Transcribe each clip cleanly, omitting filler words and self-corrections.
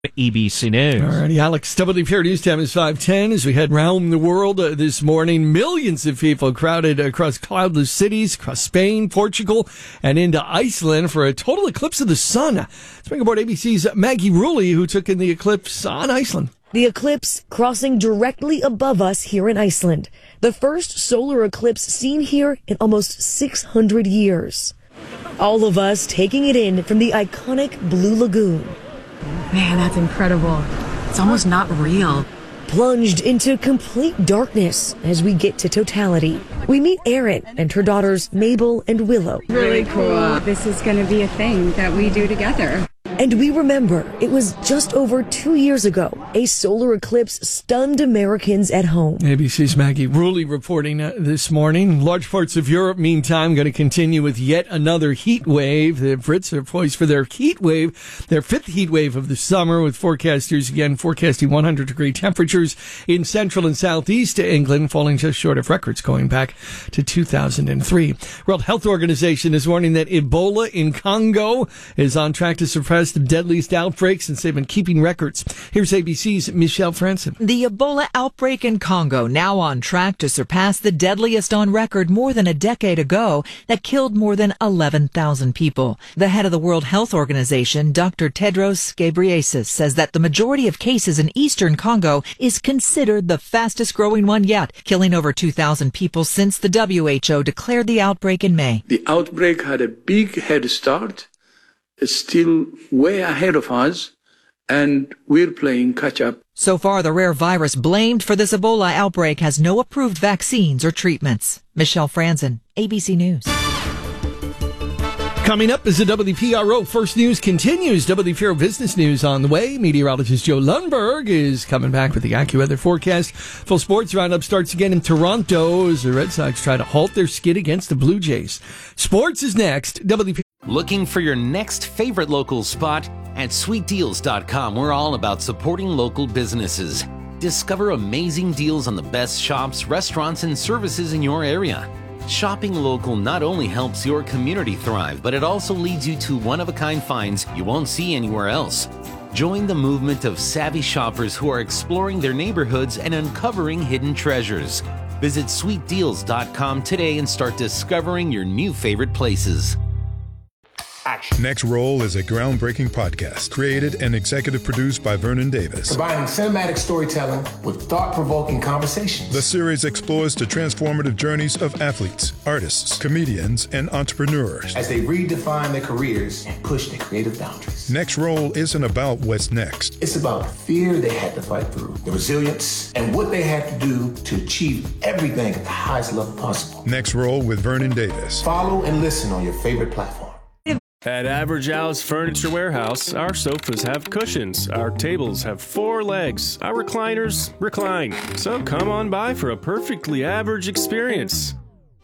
ABC News. All righty, Alex. WPR News Time is 5:10 as we head round the world this morning. Millions of people crowded across cloudless cities, across Spain, Portugal, and into Iceland for a total eclipse of the sun. Let's bring aboard ABC's Maggie Rulli, who took in the eclipse on Iceland. The eclipse crossing directly above us here in Iceland. The first solar eclipse seen here in almost 600 years. All of us taking it in from the iconic Blue Lagoon. Man, that's incredible. It's almost not real. Plunged into complete darkness as we get to totality. We meet Erin and her daughters Mabel and Willow. Really cool. This is going to be a thing that we do together. And we remember it was just over 2 years ago, a solar eclipse stunned Americans at home. ABC's Maggie Rulli reporting this morning. Large parts of Europe, meantime, going to continue with yet another heat wave. The Brits are poised for their heat wave, their fifth heat wave of the summer, with forecasters again forecasting 100-degree temperatures in central and southeast England, falling just short of records going back to 2003. World Health Organization is warning that Ebola in Congo is on track to surpass the deadliest outbreak since they've been keeping records. Here's ABC's Michelle Franson. The Ebola outbreak in Congo now on track to surpass the deadliest on record more than a decade ago that killed more than 11,000 people. The head of the World Health Organization, Dr. Tedros Ghebreyesus, says that the majority of cases in eastern Congo is considered the fastest growing one yet, killing over 2,000 people since the WHO declared the outbreak in May. The outbreak had a big head start. It's still way ahead of us, and we're playing catch-up. So far, the rare virus blamed for this Ebola outbreak has no approved vaccines or treatments. Michelle Franzen, ABC News. Coming up as the WPRO First News continues, WPRO Business News on the way. Meteorologist Joe Lundberg is coming back with the AccuWeather forecast. Full sports roundup starts again in Toronto as the Red Sox try to halt their skid against the Blue Jays. Sports is next. Looking for your next favorite local spot? At sweetdeals.com, we're all about supporting local businesses. Discover amazing deals on the best shops, restaurants, and services in your area. Shopping local not only helps your community thrive, but it also leads you to one-of-a-kind finds you won't see anywhere else. Join the movement of savvy shoppers who are exploring their neighborhoods and uncovering hidden treasures. Visit sweetdeals.com today and start discovering your new favorite places. Action. Next Roll is a groundbreaking podcast created and executive produced by Vernon Davis. Combining cinematic storytelling with thought-provoking conversations. The series explores the transformative journeys of athletes, artists, comedians, and entrepreneurs as they redefine their careers and push their creative boundaries. Next Roll isn't about what's next. It's about the fear they had to fight through, the resilience, and what they had to do to achieve everything at the highest level possible. Next Roll with Vernon Davis. Follow and listen on your favorite platform. At Average Al's Furniture Warehouse, our sofas have cushions, our tables have 4 legs, our recliners recline. So come on by for a perfectly average experience.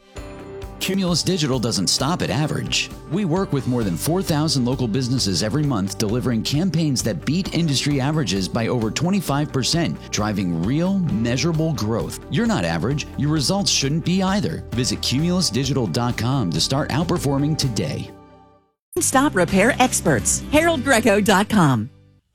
Cumulus Digital doesn't stop at average. We work with more than 4,000 local businesses every month, delivering campaigns that beat industry averages by over 25%, driving real, measurable growth. You're not average. Your results shouldn't be either. Visit cumulusdigital.com to start outperforming today. Stop repair experts. HaroldGreco.com.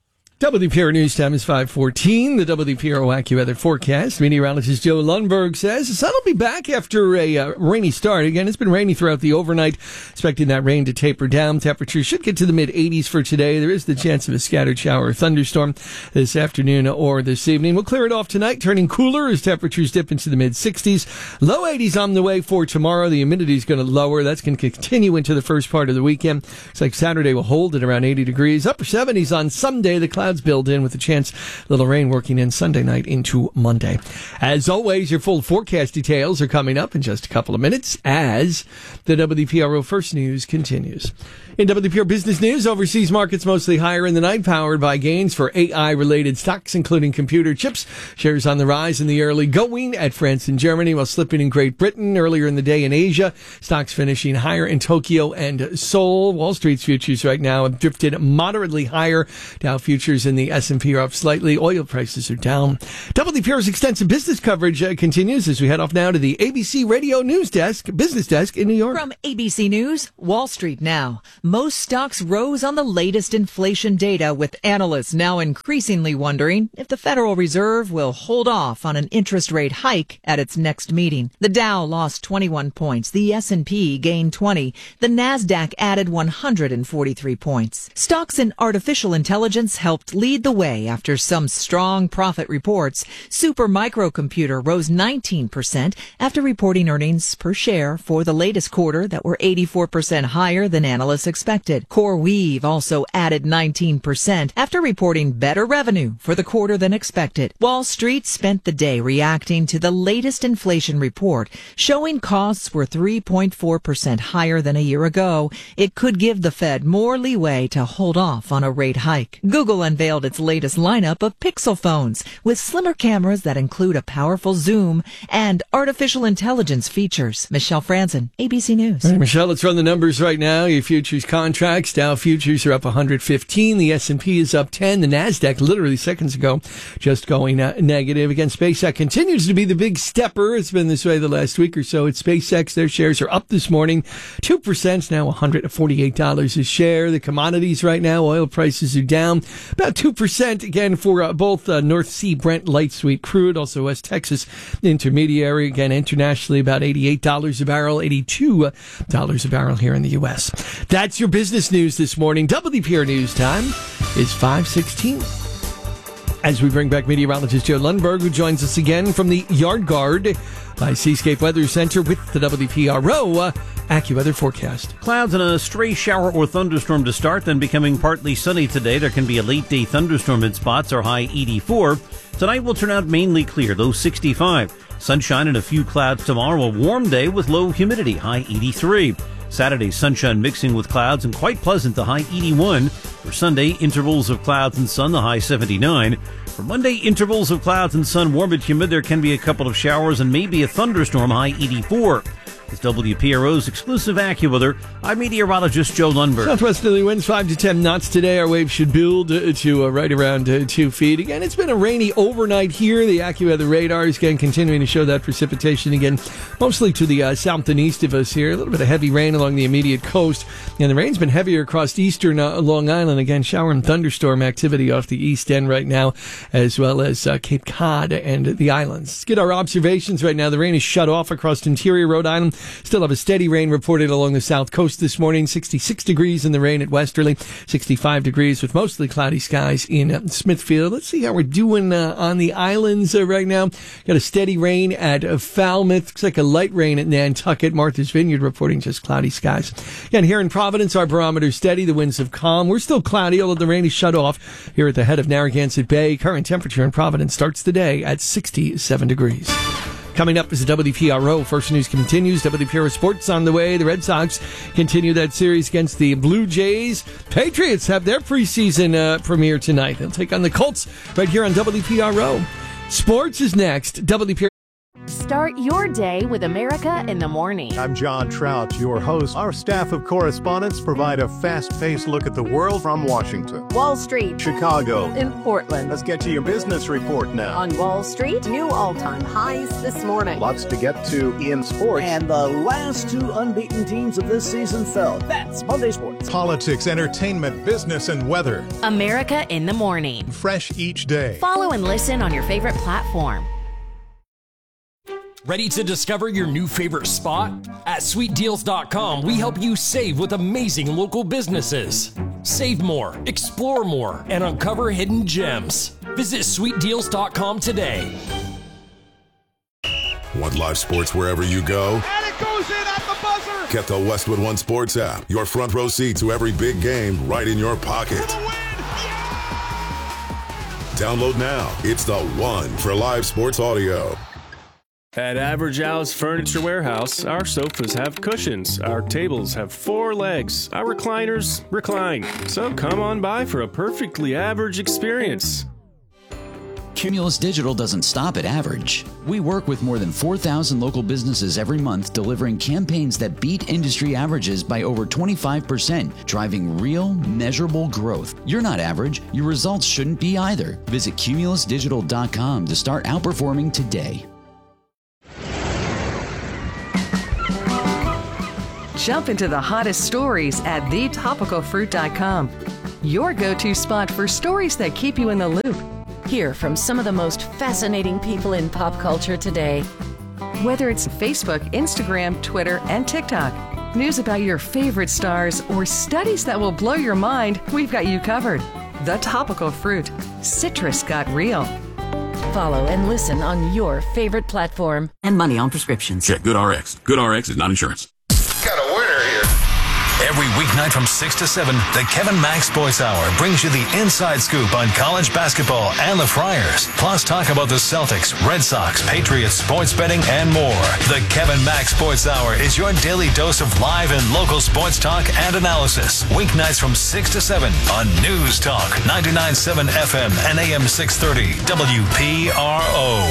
WPRO News Time is 5:14. The WPRO AccuWeather forecast. Meteorologist Joe Lundberg says the sun will be back after a rainy start. Again, it's been rainy throughout the overnight. Expecting that rain to taper down. Temperatures should get to the mid-80s for today. There is the chance of a scattered shower or thunderstorm this afternoon or this evening. We'll clear it off tonight, turning cooler as temperatures dip into the mid-60s. Low 80s on the way for tomorrow. The humidity is going to lower. That's going to continue into the first part of the weekend. Looks like Saturday will hold at around 80 degrees. Upper 70s on Sunday. The clouds build in with a chance little rain working in Sunday night into Monday. As always, your full forecast details are coming up in just a couple of minutes as the WPRO First News continues. In WPRO Business News, overseas markets mostly higher in the night, powered by gains for AI-related stocks, including computer chips. Shares on the rise in the early going at France and Germany, while slipping in Great Britain earlier in the day in Asia. Stocks finishing higher in Tokyo and Seoul. Wall Street's futures right now have drifted moderately higher. Dow futures Futures in the S&P are up slightly. Oil prices are down. WPR's extensive business coverage continues as we head off now to the ABC Radio News Desk, Business Desk in New York. From ABC News, Wall Street now. Most stocks rose on the latest inflation data, with analysts now increasingly wondering if the Federal Reserve will hold off on an interest rate hike at its next meeting. The Dow lost 21 points. The S&P gained 20. The Nasdaq added 143 points. Stocks in artificial intelligence helped lead the way after some strong profit reports. Supermicro rose 19% after reporting earnings per share for the latest quarter that were 84% higher than analysts expected. CoreWeave also added 19% after reporting better revenue for the quarter than expected. Wall Street spent the day reacting to the latest inflation report, showing costs were 3.4% higher than a year ago. It could give the Fed more leeway to hold off on a rate hike. Google unveiled its latest lineup of Pixel phones with slimmer cameras that include a powerful zoom and artificial intelligence features. Michelle Franzen, ABC News. All right, Michelle, let's run the numbers right now. Your futures contracts. Dow futures are up 115. The S&P is up 10. The Nasdaq, literally seconds ago, just going negative. Again, SpaceX continues to be the big stepper. It's been this way the last week or so. It's SpaceX. Their shares are up this morning. 2%, now $148 a share. The commodities right now, oil prices are down about 2% again for both North Sea Brent light sweet crude, also West Texas Intermediary. Again, internationally about $88 a barrel, $82 a barrel here in the U.S. That's your business news this morning. WPR News Time is 5:16. As we bring back meteorologist Joe Lundberg, who joins us again from the Yard Guard by Seascape Weather Center with the WPRO AccuWeather forecast. Clouds and a stray shower or thunderstorm to start, then becoming partly sunny today. There can be a late day thunderstorm in spots, our high 84. Tonight will turn out mainly clear, low 65. Sunshine and a few clouds tomorrow, a warm day with low humidity, high 83. Saturday, sunshine mixing with clouds and quite pleasant, the high 81. For Sunday, intervals of clouds and sun, the high 79. For Monday, intervals of clouds and sun, warm and humid. There can be a couple of showers and maybe a thunderstorm, high 84. With WPRO's exclusive AccuWeather, I'm meteorologist Joe Lundberg. Southwesterly winds 5 to 10 knots today. Our waves should build to right around 2 feet. Again, it's been a rainy overnight here. The AccuWeather radar is again continuing to show that precipitation again, mostly to the south and east of us here. A little bit of heavy rain along the immediate coast. And the rain's been heavier across eastern Long Island. Again, shower and thunderstorm activity off the east end right now, as well as Cape Cod and the islands. Let's get our observations right now. The rain is shut off across interior Rhode Island. Still have a steady rain reported along the south coast this morning. 66 degrees in the rain at Westerly. 65 degrees with mostly cloudy skies in Smithfield. Let's see how we're doing on the islands right now. Got a steady rain at Falmouth. Looks like a light rain at Nantucket. Martha's Vineyard reporting just cloudy skies. Again, here in Providence, our barometer's steady. The winds have calmed. We're still cloudy, although the rain is shut off here at the head of Narragansett Bay. Current temperature in Providence starts the day at 67 degrees. Coming up is the WPRO First News continues. WPRO Sports on the way. The Red Sox continue that series against the Blue Jays. Patriots have their preseason premiere tonight. They'll take on the Colts right here on WPRO. Sports is next. WPRO. Start your day with America in the Morning. I'm John Trout, your host. Our staff of correspondents provide a fast-paced look at the world from Washington, Wall Street, Chicago, and Portland. Let's get to your business report now. On Wall Street, new all-time highs this morning. Lots to get to in sports. And the last two unbeaten teams of this season fell. That's Monday Sports. Politics, entertainment, business, and weather. America in the Morning. Fresh each day. Follow and listen on your favorite platform. Ready to discover your new favorite spot? At SweetDeals.com, we help you save with amazing local businesses. Save more, explore more, and uncover hidden gems. Visit SweetDeals.com today. Want live sports wherever you go? And it goes in at the buzzer! Get the Westwood One Sports app. Your front row seat to every big game right in your pocket. Download now. It's the one for live sports audio. At Average Al's Furniture Warehouse, our sofas have cushions, our tables have 4 legs, our recliners recline. So come on by for a perfectly average experience. Cumulus Digital doesn't stop at average. We work with more than 4,000 local businesses every month, delivering campaigns that beat industry averages by over 25%, driving real, measurable growth. You're not average. Your results shouldn't be either. Visit cumulusdigital.com to start outperforming today. Jump into the hottest stories at thetopicalfruit.com. Your go-to spot for stories that keep you in the loop. Hear from some of the most fascinating people in pop culture today. Whether it's Facebook, Instagram, Twitter, and TikTok, news about your favorite stars, or studies that will blow your mind, we've got you covered. The Topical Fruit. Citrus got real. Follow and listen on your favorite platform. And money on prescriptions. Check GoodRx. GoodRx is not insurance. Got a winner here. Every weeknight from 6 to 7, the Kevin Mack Sports Hour brings you the inside scoop on college basketball and the Friars. Plus, talk about the Celtics, Red Sox, Patriots, sports betting, and more. The Kevin Mack Sports Hour is your daily dose of live and local sports talk and analysis. Weeknights from 6 to 7 on News Talk 99.7 FM and AM 630 WPRO.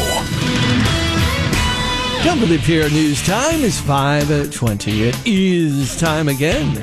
WPR News Time is 5:20. It is time again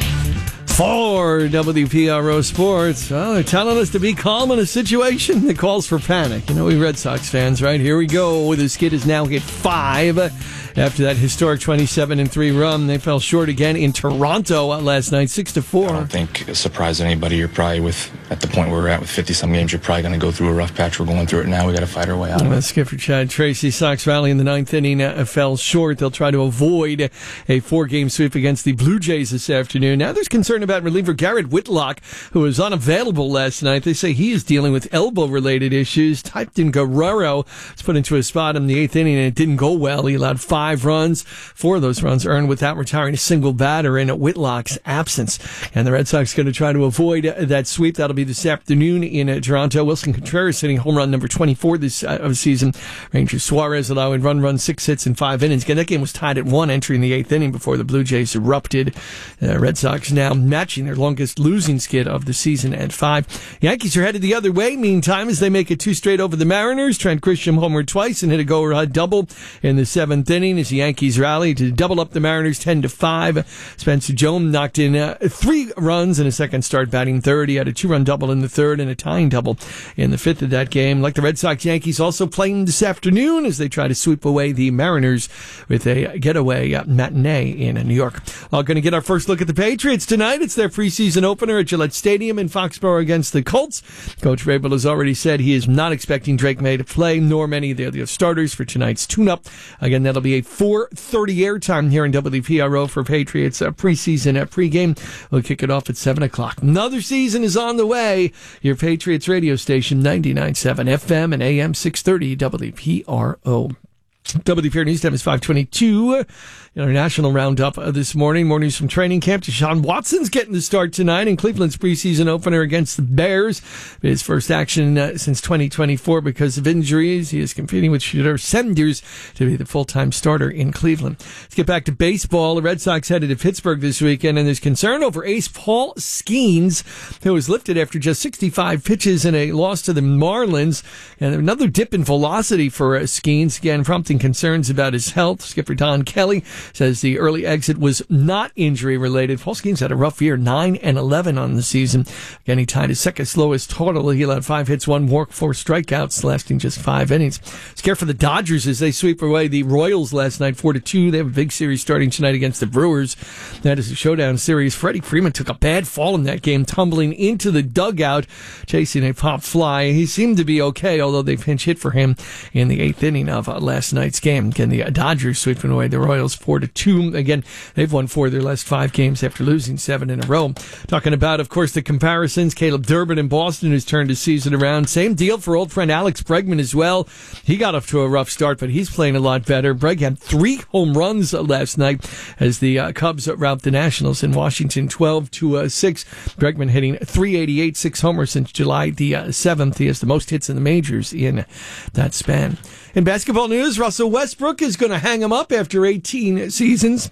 for WPRO Sports. Well, they're telling us to be calm in a situation that calls for panic. You know, we Red Sox fans, right? Here we go. The Skid has now hit 5 after that historic 27-3 run. They fell short again in Toronto last night, 6-4. I don't think it surprised anybody. You're probably at the point where we're at with 50-some games, you're probably going to go through a rough patch. We're going through it now. We got to fight our way out of it. Skipper Chad Tracy, Sox rally in the 9th inning fell short. They'll try to avoid a 4-game sweep against the Blue Jays this afternoon. Now there's concern about reliever Garrett Whitlock, who was unavailable last night. They say he is dealing with elbow-related issues. Typton Guerrero was put into a spot in the 8th inning, and it didn't go well. He allowed 5 runs. 4 of those runs earned without retiring a single batter in Whitlock's absence. And the Red Sox going to try to avoid that sweep. That'll be this afternoon in Toronto. Wilson Contreras hitting home run number 24 this season. Ranger Suarez allowing run 6 hits in 5 innings. Again, that game was tied at 1 entering the 8th inning before the Blue Jays erupted. Red Sox now matching their longest losing skid of the season at 5. Yankees are headed the other way. Meantime, as they make it 2 straight over the Mariners, Trent Grisham homered twice and hit a go-ahead double in the 7th inning as the Yankees rally to double up the Mariners 10-5. Spencer Jones knocked in 3 runs in a second start, batting third. He had a 2-run double in the 3rd and a tying double in the 5th of that game. Like the Red Sox, Yankees also playing this afternoon as they try to sweep away the Mariners with a getaway matinee in New York. We're going to get our first look at the Patriots tonight. It's their preseason opener at Gillette Stadium in Foxborough against the Colts. Coach Vrabel has already said he is not expecting Drake May to play, nor many of the other starters for tonight's tune-up. Again, that'll be a 4:30 airtime here in WPRO for Patriots preseason pregame. We'll kick it off at 7 o'clock. Another season is on the way. Your Patriots radio station, 99.7 FM and AM 630 WPRO. WPR News Time is 5:22. International roundup this morning. More news from training camp. Deshaun Watson's getting the start tonight in Cleveland's preseason opener against the Bears. His first action since 2024 because of injuries. He is competing with Shedeur Sanders to be the full-time starter in Cleveland. Let's get back to baseball. The Red Sox headed to Pittsburgh this weekend, and there's concern over ace Paul Skeens, who was lifted after just 65 pitches in a loss to the Marlins. And another dip in velocity for Skeens, again prompting concerns about his health. Skipper Don Kelly says the early exit was not injury-related. Paul Skeens had a rough year, 9-11 on the season. Again, he tied his second slowest total. He allowed 5 hits, 1 walk, 4 strikeouts, lasting just 5 innings. Scare for the Dodgers as they sweep away the Royals last night, 4-2. They have a big series starting tonight against the Brewers. That is a showdown series. Freddie Freeman took a bad fall in that game, tumbling into the dugout, chasing a pop fly. He seemed to be okay, although they pinch hit for him in the 8th inning of last night's game. Again, the Dodgers sweeping away the Royals 4-2. Again, they've won 4 of their last 5 games after losing 7 in a row. Talking about, of course, the comparisons. Caleb Durbin in Boston has turned his season around. Same deal for old friend Alex Bregman as well. He got off to a rough start, but he's playing a lot better. Breg had 3 home runs last night as the Cubs rout the Nationals in Washington 12-6. Bregman hitting .388, 6 homers since July the 7th. He has the most hits in the majors in that span. In basketball news, Russell Westbrook is going to hang him up after 18 seasons.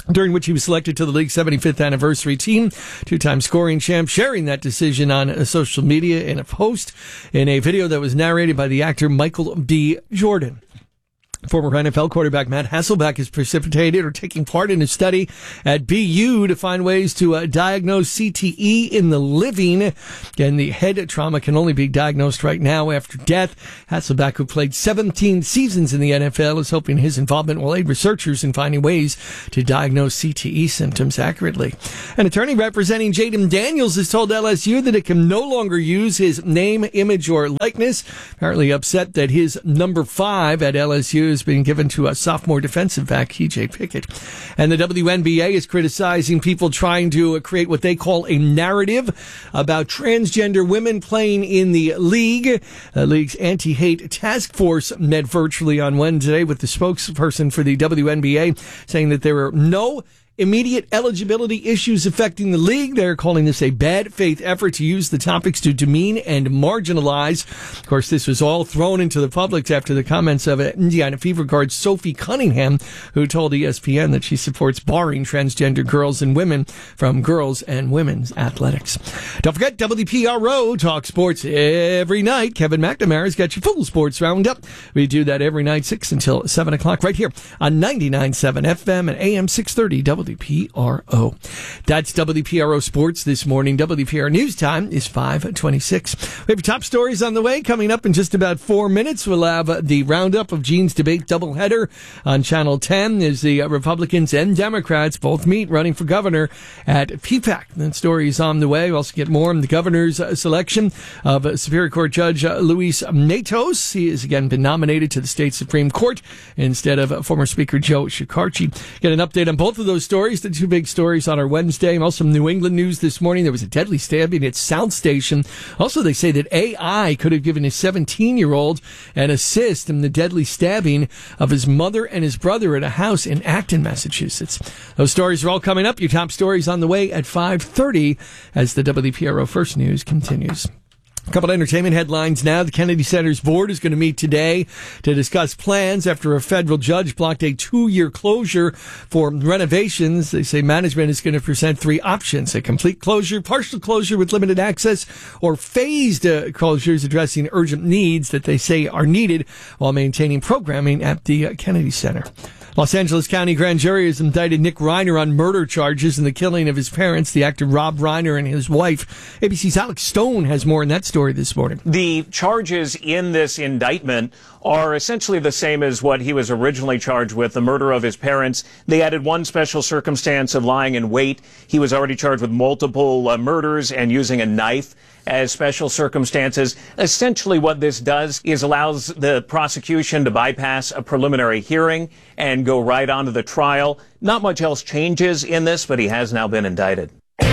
during which he was selected to the league's 75th anniversary team. Two-time scoring champ, sharing that decision on social media in a post in a video that was narrated by the actor Michael B. Jordan. Former NFL quarterback Matt Hasselbeck has precipitated or taking part in a study at BU to find ways to diagnose CTE in the living. Again, the head trauma can only be diagnosed right now after death. Hasselbeck, who played 17 seasons in the NFL, is hoping his involvement will aid researchers in finding ways to diagnose CTE symptoms accurately. An attorney representing Jaden Daniels has told LSU that it can no longer use his name, image, or likeness. Apparently upset that his number 5 at LSU has been given to a sophomore defensive back, KJ Pickett. And the WNBA is criticizing people trying to create what they call a narrative about transgender women playing in the league. The league's anti-hate task force met virtually on Wednesday with the spokesperson for the WNBA saying that there are no immediate eligibility issues affecting the league. They're calling this a bad faith effort to use the topics to demean and marginalize. Of course, this was all thrown into the public after the comments of Indiana Fever guard Sophie Cunningham, who told ESPN that she supports barring transgender girls and women from girls and women's athletics. Don't forget, WPRO talk sports every night. Kevin McNamara's got your full sports roundup. We do that every night, 6 until 7 o'clock, right here on 99.7 FM and AM 630 WPRO. That's WPRO Sports this morning. WPRO News Time is 5:26. We have top stories on the way. Coming up in just about 4 minutes, we'll have the roundup of Gene's debate doubleheader on Channel 10 as the Republicans and Democrats both meet running for governor at PPAC. That story is on the way. We'll also get more on the governor's selection of Superior Court Judge Luis Matos. He has again been nominated to the state Supreme Court instead of former Speaker Joe Shekarchi. Get an update on both of those stories, the two big stories on our Wednesday. Also, New England news this morning. There was a deadly stabbing at South Station. Also, they say that AI could have given a 17-year-old an assist in the deadly stabbing of his mother and his brother at a house in Acton, Massachusetts. Those stories are all coming up. Your top stories on the way at 5:30 as the WPRO First News continues. A couple of entertainment headlines now. The Kennedy Center's board is going to meet today to discuss plans after a federal judge blocked a 2-year closure for renovations. They say management is going to present 3 options: a complete closure, partial closure with limited access, or phased closures addressing urgent needs that they say are needed while maintaining programming at the Kennedy Center. Los Angeles County Grand Jury has indicted Nick Reiner on murder charges in the killing of his parents, the actor Rob Reiner and his wife. ABC's Alex Stone has more in that story this morning. The charges in this indictment are essentially the same as what he was originally charged with, the murder of his parents. They added one special circumstance of lying in wait. He was already charged with multiple murders and using a knife as special circumstances. Essentially what this does is allows the prosecution to bypass a preliminary hearing and go right on to the trial. Not much else changes in this, but he has now been indicted.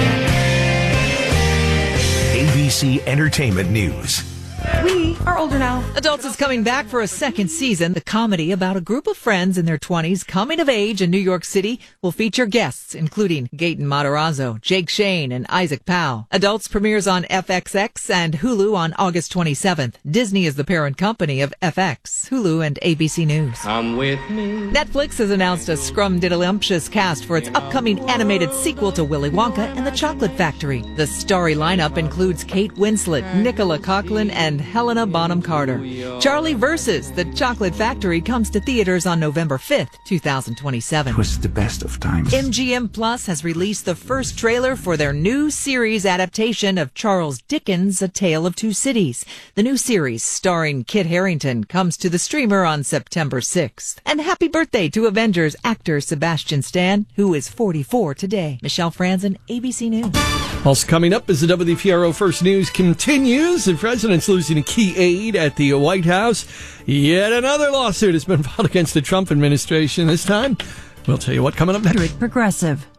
ABC Entertainment News. We are older now. Adults is coming back for a second season. The comedy about a group of friends in their 20s coming of age in New York City will feature guests including Gaten Matarazzo, Jake Shane, and Isaac Powell. Adults premieres on FXX and Hulu on August 27th. Disney is the parent company of FX, Hulu, and ABC News. Come with me. Netflix has announced a scrumdiddlyumptious cast for its upcoming animated sequel to Willy Wonka and the Chocolate Factory. The starry lineup includes Kate Winslet, Nicola Coughlan, and Helena Bonham Carter. Charlie vs. The Chocolate Factory comes to theaters on November 5th, 2027. It was the best of times. MGM Plus has released the first trailer for their new series adaptation of Charles Dickens' A Tale of Two Cities. The new series, starring Kit Harington, comes to the streamer on September 6th. And happy birthday to Avengers actor Sebastian Stan, who is 44 today. Michelle Franzen, ABC News. Also coming up as the WPRO First News continues, the president's losing a key aide at the White House. Yet another lawsuit has been filed against the Trump administration. This time, we'll tell you what coming up next. Progressive.